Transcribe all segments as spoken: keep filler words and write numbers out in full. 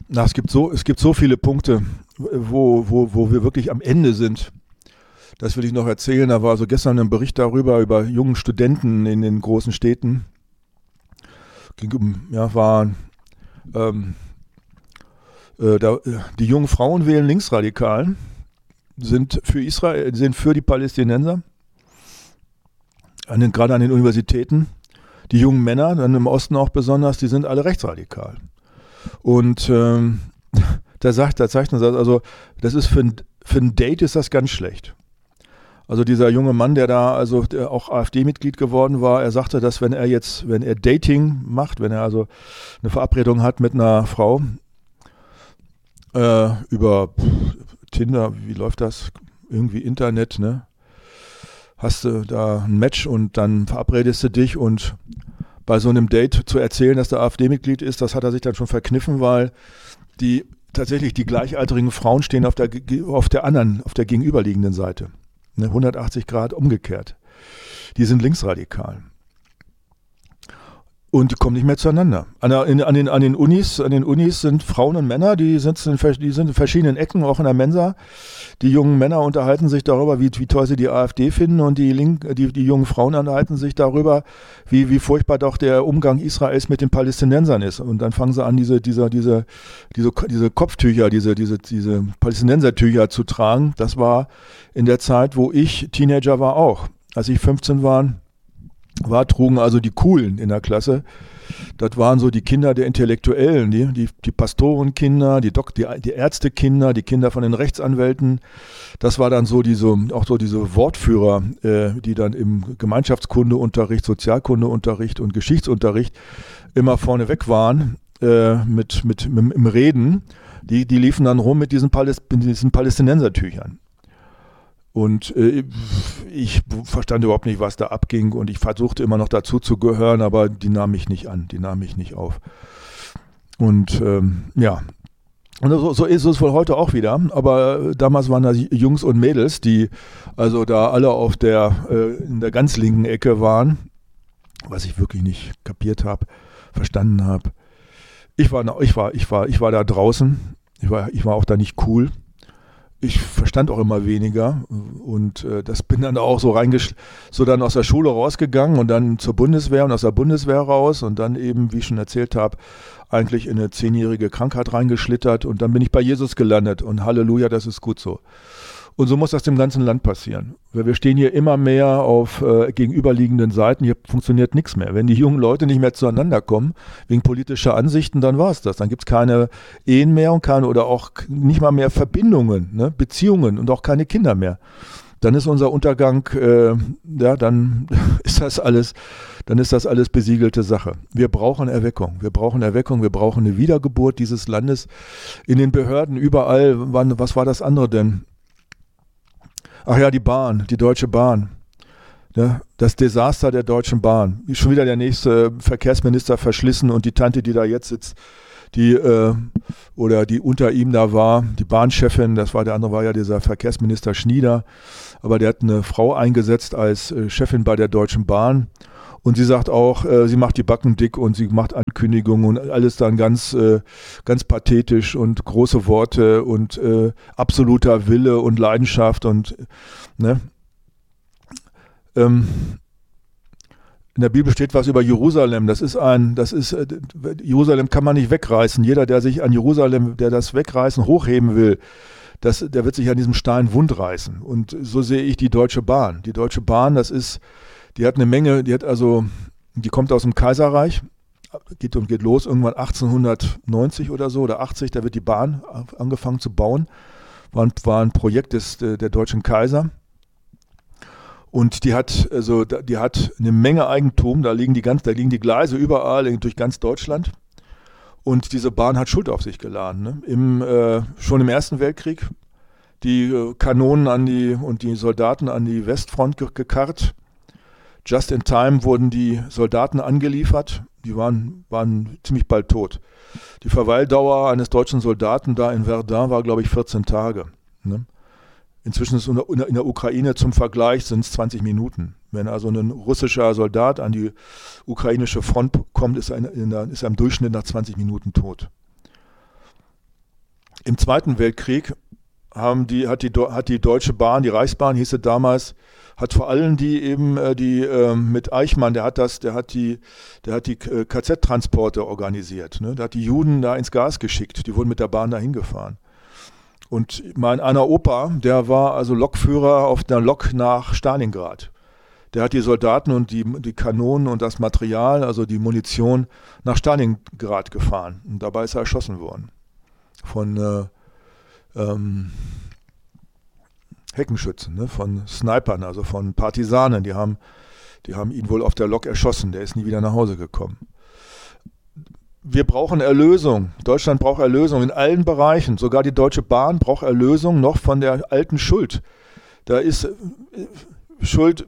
Na, es gibt so, es gibt so viele Punkte, wo, wo, wo wir wirklich am Ende sind. Das will ich noch erzählen. Da war so gestern ein Bericht darüber, über jungen Studenten in den großen Städten. Ging um, ja, waren, ähm, äh, da, die jungen Frauen wählen Linksradikal, sind für Israel, sind für die Palästinenser, an den, gerade an den Universitäten. Die jungen Männer, dann im Osten auch besonders, die sind alle rechtsradikal. Und ähm, da sagt, da zeichnet er, also das ist für ein, für ein Date ist das ganz schlecht. Also dieser junge Mann, der da also der auch AfD-Mitglied geworden war, er sagte, dass wenn er jetzt, wenn er Dating macht, wenn er also eine Verabredung hat mit einer Frau äh, über Tinder, wie läuft das? Irgendwie Internet, ne? Hast du da ein Match und dann verabredest du dich und bei so einem Date zu erzählen, dass der AfD-Mitglied ist, das hat er sich dann schon verkniffen, weil die tatsächlich die gleichaltrigen Frauen stehen auf der, auf der anderen, auf der gegenüberliegenden Seite. Ne, hundertachtzig Grad umgekehrt. Die sind linksradikal. Und die kommen nicht mehr zueinander. An, der, in, an, den, an, den Unis, an den Unis sind Frauen und Männer, die, sitzen in, die sind in verschiedenen Ecken, auch in der Mensa. Die jungen Männer unterhalten sich darüber, wie, wie toll sie die AfD finden, und die, Link, die, die jungen Frauen unterhalten sich darüber, wie, wie furchtbar doch der Umgang Israels mit den Palästinensern ist. Und dann fangen sie an, diese, diese, diese, diese, diese Kopftücher, diese, diese, diese Palästinensertücher zu tragen. Das war in der Zeit, wo ich Teenager war, auch. Als ich fünfzehn war, war, trugen also die Coolen in der Klasse. Das waren so die Kinder der Intellektuellen, die, die, die Pastorenkinder, die, Dok, die, die Ärztekinder, die Kinder von den Rechtsanwälten. Das war dann so diese, auch so diese Wortführer, äh, die dann im Gemeinschaftskundeunterricht, Sozialkundeunterricht und Geschichtsunterricht immer vorneweg waren äh, mit, mit, mit, im Reden. Die, die liefen dann rum mit diesen, Paläst, diesen Palästinensertüchern. Und äh, ich verstand überhaupt nicht, was da abging, und ich versuchte immer noch dazu zu gehören, aber die nahm mich nicht an, die nahm mich nicht auf. Und ähm, ja, und so, so ist es wohl heute auch wieder, aber damals waren da Jungs und Mädels, die also da alle auf der, äh, in der ganz linken Ecke waren, was ich wirklich nicht kapiert habe, verstanden habe. Ich war, ich war, ich war, ich war da draußen, ich war, ich war auch da nicht cool. Ich verstand auch immer weniger, und äh, das bin dann auch so reingesch so dann aus der Schule rausgegangen und dann zur Bundeswehr und aus der Bundeswehr raus und dann eben, wie ich schon erzählt habe, eigentlich in eine zehnjährige Krankheit reingeschlittert, und dann bin ich bei Jesus gelandet, und Halleluja, das ist gut so. Und so muss das dem ganzen Land passieren. Weil wir stehen hier immer mehr auf äh, gegenüberliegenden Seiten, hier funktioniert nichts mehr. Wenn die jungen Leute nicht mehr zueinander kommen, wegen politischer Ansichten, dann war es das. Dann gibt es keine Ehen mehr und keine, oder auch nicht mal mehr Verbindungen, ne? Beziehungen und auch keine Kinder mehr. Dann ist unser Untergang, äh, ja, dann ist das alles, dann ist das alles besiegelte Sache. Wir brauchen Erweckung, wir brauchen Erweckung, wir brauchen eine Wiedergeburt dieses Landes. In den Behörden überall, wann, was war das andere denn? Ach ja, die Bahn, die Deutsche Bahn. Ja, das Desaster der Deutschen Bahn. Schon wieder der nächste Verkehrsminister verschlissen, und die Tante, die da jetzt sitzt, die äh, oder die unter ihm da war, die Bahnchefin, das war der andere, war ja dieser Verkehrsminister Schnieder, aber der hat eine Frau eingesetzt als äh, Chefin bei der Deutschen Bahn. Und sie sagt auch, äh, sie macht die Backen dick und sie macht Ankündigungen und alles dann ganz, äh, ganz pathetisch und große Worte und äh, absoluter Wille und Leidenschaft und ne. Ähm, in der Bibel steht was über Jerusalem. Das ist ein, das ist äh, Jerusalem kann man nicht wegreißen. Jeder, der sich an Jerusalem, der das wegreißen, hochheben will, das, der wird sich an diesem Stein wundreißen. Und so sehe ich die Deutsche Bahn. Die Deutsche Bahn, das ist Die hat eine Menge, die hat also, die kommt aus dem Kaiserreich, geht und geht los, irgendwann achtzehnhundertneunzig oder so, oder achtzig, da wird die Bahn angefangen zu bauen. War ein, war ein Projekt des, der deutschen Kaiser. Und die hat, also, die hat eine Menge Eigentum, da liegen die ganz, da liegen die Gleise überall durch ganz Deutschland. Und diese Bahn hat Schuld auf sich geladen. Ne? Im, äh, schon im Ersten Weltkrieg die äh, Kanonen an die und die Soldaten an die Westfront ge gekarrt. Just in time wurden die Soldaten angeliefert, die waren, waren ziemlich bald tot. Die Verweildauer eines deutschen Soldaten da in Verdun war, glaube ich, vierzehn Tage. Ne? Inzwischen ist es in der Ukraine zum Vergleich sind es zwanzig Minuten. Wenn also ein russischer Soldat an die ukrainische Front kommt, ist er, in der, ist er im Durchschnitt nach zwanzig Minuten tot. Im Zweiten Weltkrieg haben die, hat, die, hat die Deutsche Bahn, die Reichsbahn hieß es damals, hat vor allem die eben, äh, die äh, mit Eichmann, der hat das, der hat die, der hat die äh, K Z-Transporte organisiert. Ne? Der hat die Juden da ins Gas geschickt, die wurden mit der Bahn dahin gefahren. Und mein einer Opa, der war also Lokführer auf der Lok nach Stalingrad. Der hat die Soldaten und die, die Kanonen und das Material, also die Munition, nach Stalingrad gefahren. Und dabei ist er erschossen worden. Von äh, ähm, Heckenschützen, ne? Von Snipern, also von Partisanen. Die haben, die haben ihn wohl auf der Lok erschossen. Der ist nie wieder nach Hause gekommen. Wir brauchen Erlösung. Deutschland braucht Erlösung in allen Bereichen. Sogar die Deutsche Bahn braucht Erlösung noch von der alten Schuld. Da ist äh, Schuld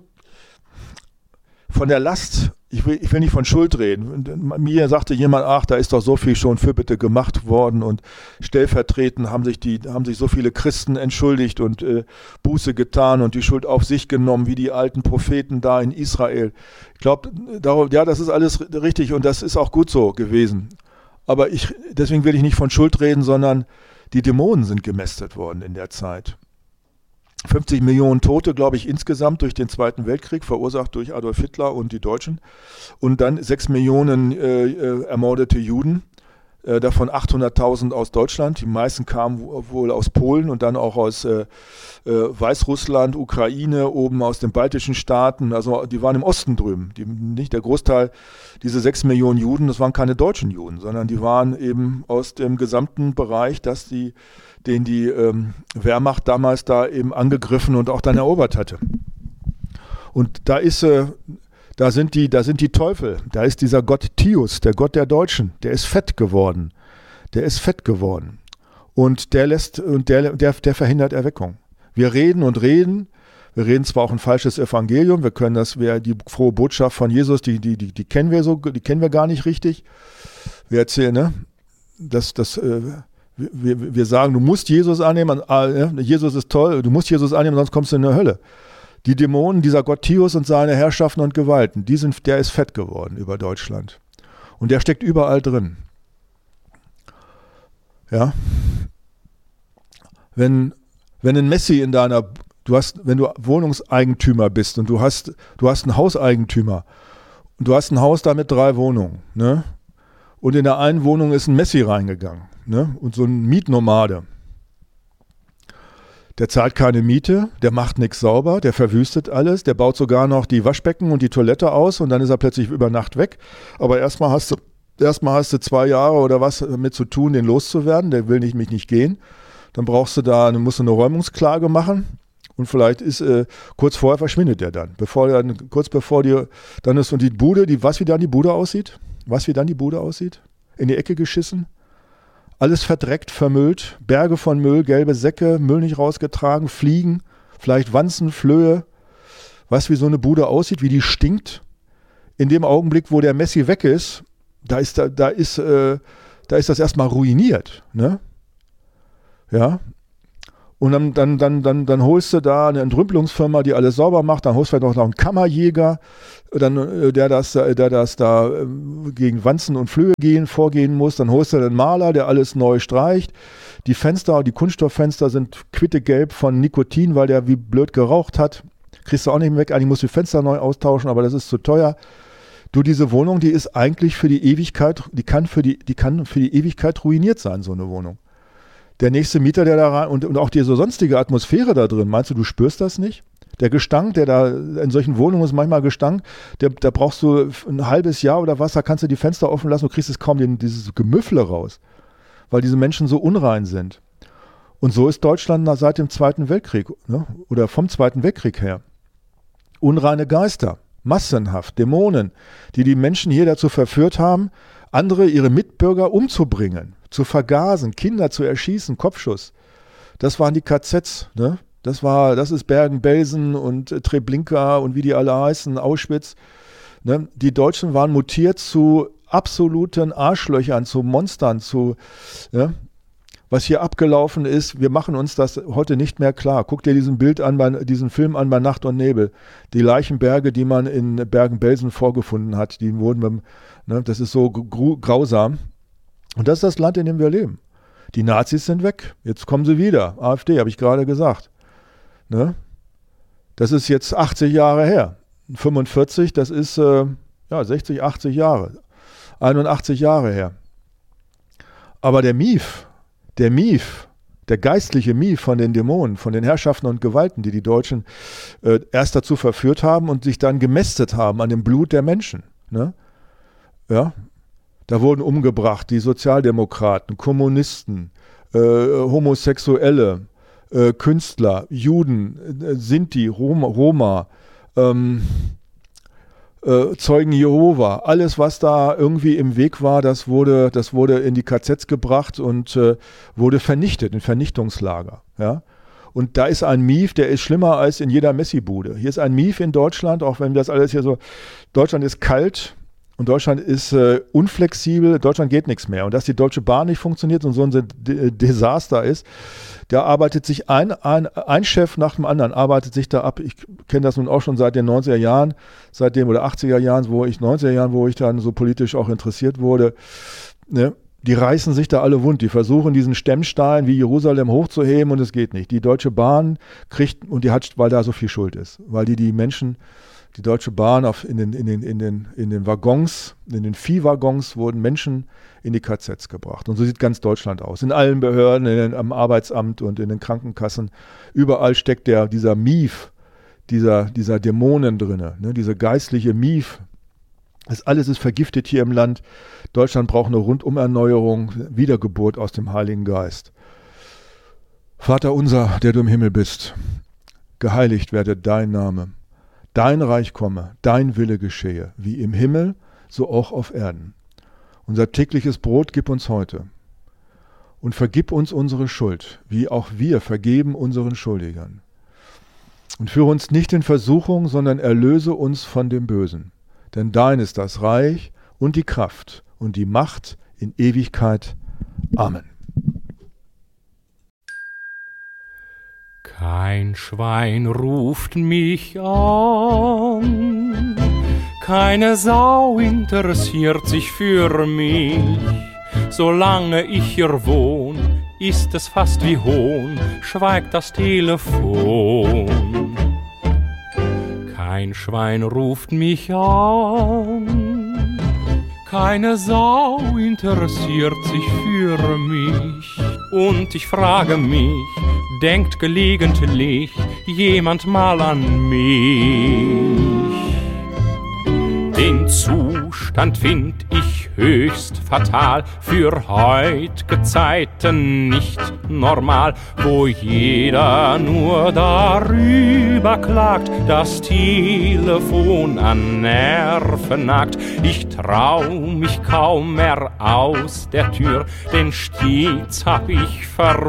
von der Last. Ich will, ich will nicht von Schuld reden. Mir sagte jemand, ach, da ist doch so viel schon für bitte gemacht worden und stellvertretend haben sich, die, haben sich so viele Christen entschuldigt und äh, Buße getan und die Schuld auf sich genommen, wie die alten Propheten da in Israel. Ich glaube, ja, das ist alles richtig und das ist auch gut so gewesen. Aber ich, deswegen will ich nicht von Schuld reden, sondern die Dämonen sind gemästet worden in der Zeit. fünfzig Millionen Tote, glaube ich, insgesamt durch den Zweiten Weltkrieg, verursacht durch Adolf Hitler und die Deutschen. Und dann sechs Millionen äh, äh, ermordete Juden, äh, davon achthunderttausend aus Deutschland. Die meisten kamen wohl aus Polen und dann auch aus äh, äh, Weißrussland, Ukraine, oben aus den baltischen Staaten. Also die waren im Osten drüben. Die, nicht der Großteil, diese sechs Millionen Juden, das waren keine deutschen Juden, sondern die waren eben aus dem gesamten Bereich, dass die den die ähm, Wehrmacht damals da eben angegriffen und auch dann erobert hatte. Und da ist, äh, da sind die, da sind die Teufel, da ist dieser Gott Tius, der Gott der Deutschen, der ist fett geworden. Der ist fett geworden. Und der lässt, und der, der, der verhindert Erweckung. Wir reden und reden, wir reden zwar auch ein falsches Evangelium, wir können das, wir, die frohe Botschaft von Jesus, die, die, die, die kennen wir so, die kennen wir gar nicht richtig. Wir erzählen, ne? Das, das, äh, Wir, wir sagen, du musst Jesus annehmen, Jesus ist toll, du musst Jesus annehmen, sonst kommst du in die Hölle. Die Dämonen, dieser Gott Tius und seine Herrschaften und Gewalten, die sind, der ist fett geworden über Deutschland. Und der steckt überall drin. Ja. Wenn, wenn ein Messi in deiner, du hast, wenn du Wohnungseigentümer bist und du hast, du hast einen Hauseigentümer und du hast ein Haus da mit drei Wohnungen, ne? Und in der einen Wohnung ist ein Messi reingegangen. Ne? Und so ein Mietnomade, der zahlt keine Miete, der macht nichts sauber, der verwüstet alles, der baut sogar noch die Waschbecken und die Toilette aus und dann ist er plötzlich über Nacht weg. Aber erstmal hast du, erstmal hast du zwei Jahre oder was damit zu tun, den loszuwerden, der will nicht, mich nicht gehen. Dann brauchst du da, dann musst du eine Räumungsklage machen und vielleicht ist, äh, kurz vorher verschwindet der dann. Bevor der, kurz bevor die, dann ist und die Bude, die, was wie dann die Bude aussieht, was wie dann die Bude aussieht, in die Ecke geschissen. Alles verdreckt, vermüllt, Berge von Müll, gelbe Säcke, Müll nicht rausgetragen, Fliegen, vielleicht Wanzen, Flöhe. Weißt du, wie so eine Bude aussieht, wie die stinkt? In dem Augenblick, wo der Messi weg ist, da ist, da, da ist, äh, da ist das erstmal ruiniert. Ne? Ja. Und dann, dann, dann, dann, dann holst du da eine Entrümpelungsfirma, die alles sauber macht, dann holst du vielleicht noch einen Kammerjäger, dann, der, das, der das da gegen Wanzen und Flöhe gehen, vorgehen muss, dann holst du einen Maler, der alles neu streicht. Die Fenster, die Kunststofffenster sind quittegelb von Nikotin, weil der wie blöd geraucht hat. Kriegst du auch nicht mehr weg, eigentlich musst du die Fenster neu austauschen, aber das ist zu teuer. Du, diese Wohnung, die ist eigentlich für die Ewigkeit, die kann für die, die kann für die Ewigkeit ruiniert sein, so eine Wohnung. Der nächste Mieter, der da rein, und, und auch die so sonstige Atmosphäre da drin, meinst du, du spürst das nicht? Der Gestank, der da in solchen Wohnungen ist manchmal Gestank, der, da brauchst du ein halbes Jahr oder was, da kannst du die Fenster offen lassen, du kriegst es kaum den, dieses Gemüffle raus, weil diese Menschen so unrein sind. Und so ist Deutschland seit dem Zweiten Weltkrieg, ne? Oder vom Zweiten Weltkrieg her. Unreine Geister, massenhaft, Dämonen, die die Menschen hier dazu verführt haben, andere, ihre Mitbürger umzubringen, zu vergasen, Kinder zu erschießen, Kopfschuss. Das waren die K Zs, ne? Das war, das ist Bergen-Belsen und äh, Treblinka und wie die alle heißen, Auschwitz. Ne? Die Deutschen waren mutiert zu absoluten Arschlöchern, zu Monstern, zu, ja? Was hier abgelaufen ist, wir machen uns das heute nicht mehr klar. Guck dir diesen Bild an, bei, diesen Film an bei Nacht und Nebel. Die Leichenberge, die man in Bergen-Belsen vorgefunden hat, die wurden, beim, ne, das ist so grausam. Und das ist das Land, in dem wir leben. Die Nazis sind weg. Jetzt kommen sie wieder. AfD, habe ich gerade gesagt. Ne? Das ist jetzt achtzig Jahre her. fünfundvierzig, das ist äh, ja, sechzig, achtzig Jahre. einundachtzig Jahre her. Aber der Mief, der Mief, der geistliche Mief von den Dämonen, von den Herrschaften und Gewalten, die die Deutschen äh, erst dazu verführt haben und sich dann gemästet haben an dem Blut der Menschen. Ne? Ja, da wurden umgebracht die Sozialdemokraten, Kommunisten, äh, Homosexuelle, äh, Künstler, Juden, äh, Sinti, Roma, Roma ähm, äh, Zeugen Jehova. Alles, was da irgendwie im Weg war, das wurde, das wurde in die K Zs gebracht und äh, wurde vernichtet, in Vernichtungslager. Ja? Und da ist ein Mief, der ist schlimmer als in jeder Messi-Bude. Hier ist ein Mief in Deutschland, auch wenn das alles hier so, Deutschland ist kalt, und Deutschland ist äh, unflexibel, Deutschland geht nichts mehr. Und dass die Deutsche Bahn nicht funktioniert und so ein D- Desaster ist, der arbeitet sich ein, ein, ein Chef nach dem anderen, arbeitet sich da ab. Ich kenne das nun auch schon seit den neunziger Jahren, seitdem oder achtziger Jahren, wo ich, neunziger Jahren, wo ich dann so politisch auch interessiert wurde. Ne? Die reißen sich da alle wund. Die versuchen, diesen Stemmstein wie Jerusalem hochzuheben und es geht nicht. Die Deutsche Bahn kriegt, und die hat, weil da so viel Schuld ist, weil die die Menschen... Die Deutsche Bahn auf, in, den, in, den, in, den, in den Waggons, in den Viehwaggons wurden Menschen in die K Zs gebracht. Und so sieht ganz Deutschland aus. In allen Behörden, in den, am Arbeitsamt und in den Krankenkassen. Überall steckt der, dieser Mief, dieser, dieser Dämonen drin, ne, diese geistliche Mief. Das alles ist vergiftet hier im Land. Deutschland braucht eine Rundumerneuerung, Wiedergeburt aus dem Heiligen Geist. Vater unser, der du im Himmel bist, geheiligt werde dein Name. Dein Reich komme, dein Wille geschehe, wie im Himmel, so auch auf Erden. Unser tägliches Brot gib uns heute. Und vergib uns unsere Schuld, wie auch wir vergeben unseren Schuldigern. Und führe uns nicht in Versuchung, sondern erlöse uns von dem Bösen. Denn dein ist das Reich und die Kraft und die Macht in Ewigkeit. Amen. Kein Schwein ruft mich an, keine Sau interessiert sich für mich. Solange ich hier wohn, ist es fast wie Hohn, schweigt das Telefon. Kein Schwein ruft mich an, keine Sau interessiert sich für mich. Und ich frage mich, denkt gelegentlich jemand mal an mich? Den Zustand find ich höchst fatal, für heut'ge Zeiten nicht normal, wo jeder nur darüber klagt, das Telefon an Nerven nagt. Ich trau mich kaum mehr aus der Tür, denn stets hab ich vermutet,